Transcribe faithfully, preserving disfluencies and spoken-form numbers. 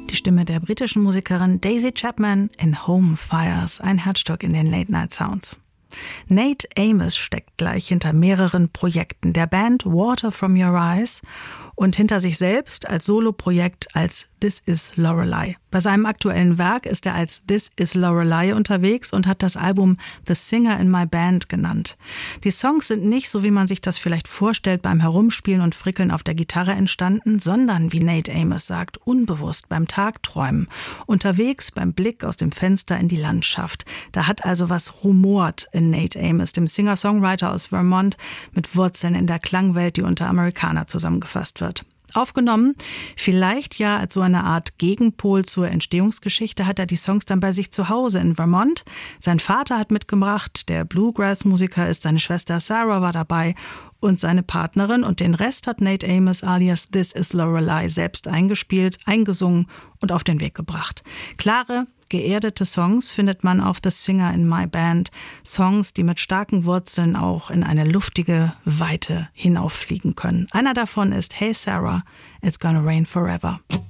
Die Stimme der britischen Musikerin Daisy Chapman in Home Fires, ein Herzstück in den Late Night Sounds. Nate Amos steckt gleich hinter mehreren Projekten der Band Water from Your Eyes und hinter sich selbst als Soloprojekt als This Is Lorelei. Bei seinem aktuellen Werk ist er als This Is Lorelei unterwegs und hat das Album The Singer in My Band genannt. Die Songs sind nicht, so wie man sich das vielleicht vorstellt, beim Herumspielen und Frickeln auf der Gitarre entstanden, sondern, wie Nate Amos sagt, unbewusst beim Tagträumen, unterwegs beim Blick aus dem Fenster in die Landschaft. Da hat also was rumort in Nate Amos, dem Singer-Songwriter aus Vermont, mit Wurzeln in der Klangwelt, die unter Amerikaner zusammengefasst wird. Aufgenommen, vielleicht ja als so eine Art Gegenpol zur Entstehungsgeschichte, hat er die Songs dann bei sich zu Hause in Vermont. Sein Vater hat mitgemacht, der Bluegrass-Musiker ist, seine Schwester Sarah war dabei und seine Partnerin, und den Rest hat Nate Amos alias This Is Lorelei selbst eingespielt, eingesungen und auf den Weg gebracht. Klare, geerdete Songs findet man auf The Singer in My Band. Songs, die mit starken Wurzeln auch in eine luftige Weite hinauffliegen können. Einer davon ist Hey Sarah, It's Gonna Rain Forever.